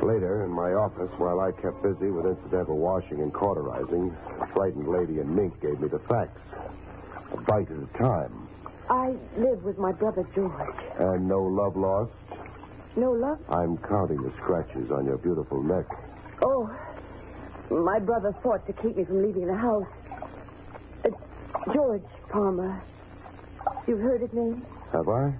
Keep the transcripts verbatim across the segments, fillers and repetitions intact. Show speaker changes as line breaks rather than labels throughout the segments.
Later, in my office, while I kept busy with incidental washing and cauterizing, a frightened lady in mink gave me the facts. A bite at a time.
I live with my brother, George.
And no love lost?
No love?
I'm counting the scratches on your beautiful neck.
Oh, my brother fought to keep me from leaving the house. Uh, George Palmer. You've heard his name?
Have I?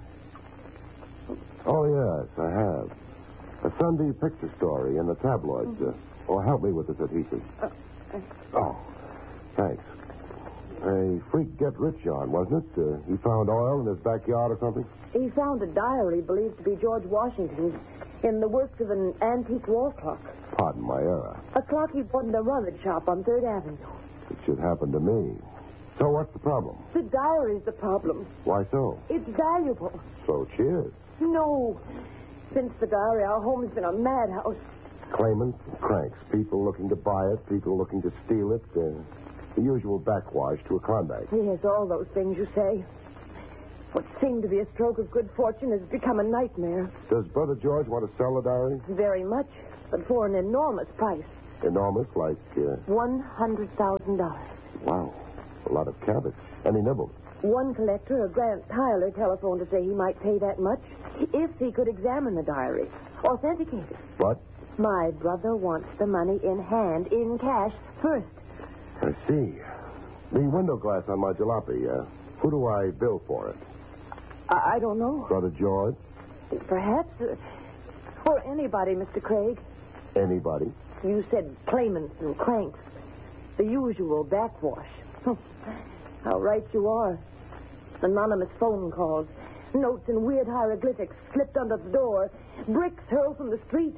Oh, yes, I have. A Sunday picture story in the tabloids. Uh, oh, help me with this adhesive.
Uh, uh,
oh, thanks. A freak get-rich on, wasn't it? Uh, he found oil in his backyard or something?
He found a diary believed to be George Washington's in the works of an antique wall clock.
Pardon my error.
A clock he bought in a rummage shop on third Avenue.
It should happen to me. So what's the problem?
The diary's the problem.
Why so?
It's valuable.
So cheers.
No. Since the diary, our home's been a madhouse.
Claimants, cranks, people looking to buy it, people looking to steal it. Uh, the usual backwash to a Klondike.
Yes, all those things you say. What seemed to be a stroke of good fortune has become a nightmare.
Does Brother George want to sell the diary?
Very much, but for an enormous price.
Enormous, like... Uh...
one hundred thousand dollars.
Wow. A lot of cabbage. Any nibbles?
One collector, a Grant Tyler, telephoned to say he might pay that much if he could examine the diary, authenticate it.
What?
My brother wants the money in hand, in cash, first.
I see. The window glass on my jalopy, uh, who do I bill for it?
I, I don't know.
Brother George?
Perhaps. Uh, or anybody, Mister Craig.
Anybody?
You said claimants and cranks. The usual backwash. How right you are. Anonymous phone calls. Notes in weird hieroglyphics slipped under the door. Bricks hurled from the street.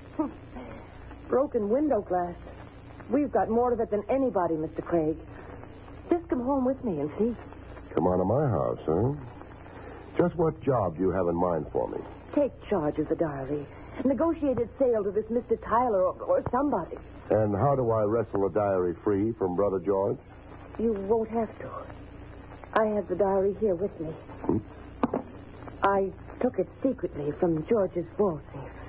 Broken window glass. We've got more of it than anybody, Mister Craig. Just come home with me and see.
Come on to my house, huh? Just what job do you have in mind for me?
Take charge of the diary. Negotiated sale to this Mister Tyler or, or somebody.
And how do I wrestle a diary free from Brother George?
You won't have to. I have the diary here with me.
Hmm?
I took it secretly from George's wall safe.